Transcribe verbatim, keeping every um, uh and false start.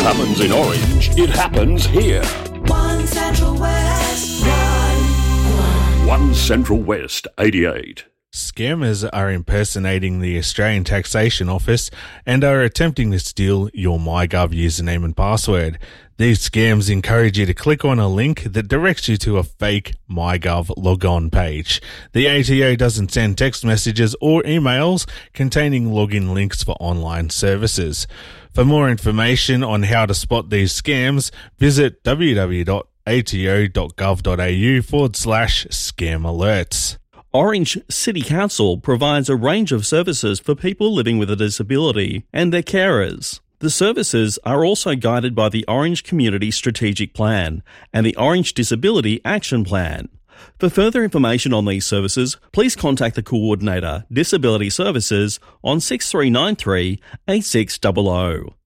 happens in Orange, it happens here. One Central West, one, one. One Central West, eighty-eight. Scammers are impersonating the Australian Taxation Office and are attempting to steal your MyGov username and password. These scams encourage you to click on a link that directs you to a fake MyGov logon page. The A T O doesn't send text messages or emails containing login links for online services. For more information on how to spot these scams, visit www.ato.gov.au forward slash scam alerts. Orange City Council provides a range of services for people living with a disability and their carers. The services are also guided by the Orange Community Strategic Plan and the Orange Disability Action Plan. For further information on these services, please contact the Coordinator, Disability Services, on six three nine three, eight six zero zero.